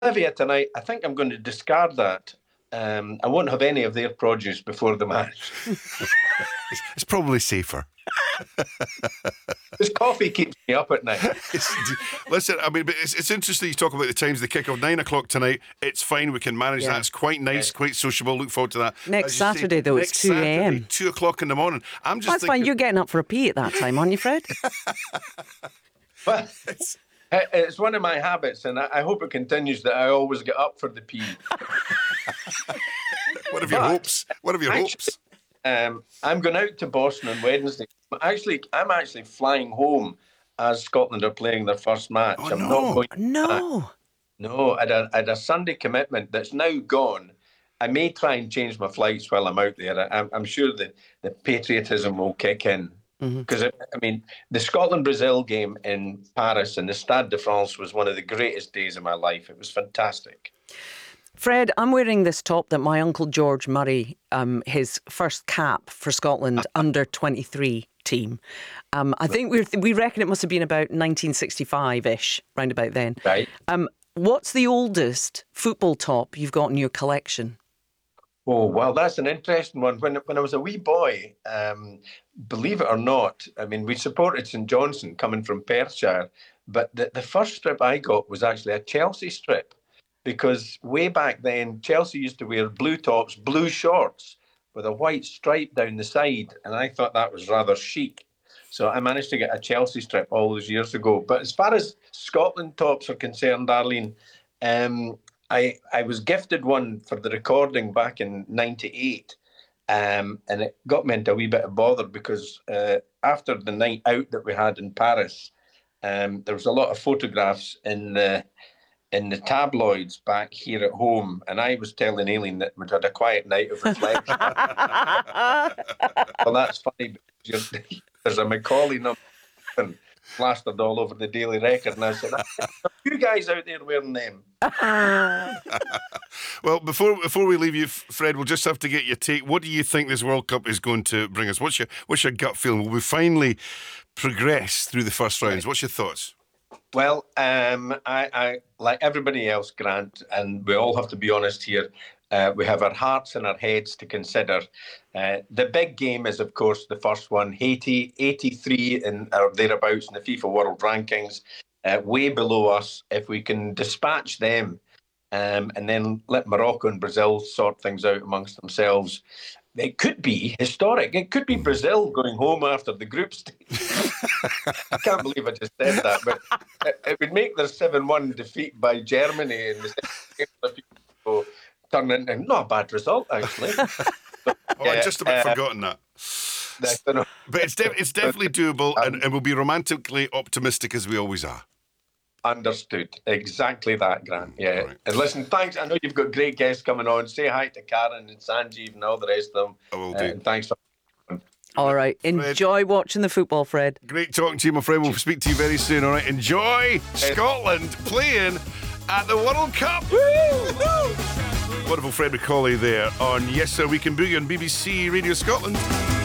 Olivia tonight, I think I'm going to discard that. I won't have any of their produce before the match. It's probably safer. This coffee keeps me up at night. Listen, I mean, but it's interesting you talk about the times. The kick-off 9 o'clock tonight. It's fine. We can manage that. It's quite nice, quite sociable. Look forward to that. Next Saturday, though, it's 2 a.m. 2 o'clock in the morning. That's fine. You're getting up for a pee at that time, aren't you, Fred? Well, it's one of my habits, and I hope it continues that I always get up for the pee. What have your hopes? What have your hopes? I'm going out to Boston on Wednesday. I'm actually flying home as Scotland are playing their first match. Oh, I'm not going. No, I had a Sunday commitment that's now gone. I may try and change my flights while I'm out there. I'm sure that the patriotism will kick in. Because, I mean, the Scotland-Brazil game in Paris and the Stade de France was one of the greatest days of my life. It was fantastic. Fred, I'm wearing this top that my uncle George Murray, his first cap for Scotland under 23 team. I think we reckon it must have been about 1965-ish, round about then. Right. What's the oldest football top you've got in your collection? Oh, well, that's an interesting one. When I was a wee boy, believe it or not, I mean, we supported St Johnstone coming from Perthshire, but the first strip I got was actually a Chelsea strip, because way back then, Chelsea used to wear blue tops, blue shorts with a white stripe down the side, and I thought that was rather chic. So I managed to get a Chelsea strip all those years ago. But as far as Scotland tops are concerned, Darlene, I was gifted one for the recording back in '98, and it got me into a wee bit of bother because after the night out that we had in Paris, there was a lot of photographs in the tabloids back here at home, and I was telling Aileen that we'd had a quiet night of reflection. Well, that's funny because there's a Macaulay number and plastered all over the Daily Record, and I said, you guys out there wearing them? Well, before we leave you, Fred, we'll just have to get your take. What do you think this World Cup is going to bring us? What's your gut feeling? Will we finally progress through the first rounds? What's your thoughts? Well, I like everybody else, Grant, and we all have to be honest here. We have our hearts and our heads to consider. The big game is, of course, the first one. Haiti, 83 or thereabouts in the FIFA World Rankings, way below us. If we can dispatch them and then let Morocco and Brazil sort things out amongst themselves, it could be historic. It could be Brazil going home after the group stage. I can't believe I just said that, but it would make their 7-1 defeat by Germany in the second game turn into not a bad result, actually. But, I just about forgotten that. But it's definitely doable, and we'll be romantically optimistic as we always are. Understood. Exactly that, Grant. Yeah. Right. And listen, thanks. I know you've got great guests coming on. Say hi to Karen and Sanjeev and all the rest of them. I will do. And thanks for all right. Enjoy watching the football, Fred. Great talking to you, my friend. We'll speak to you very soon. All right. Enjoy Scotland playing at the World Cup. Woo! Wonderful Fred Macaulay there on Yes Sir We Can Boogie on BBC Radio Scotland.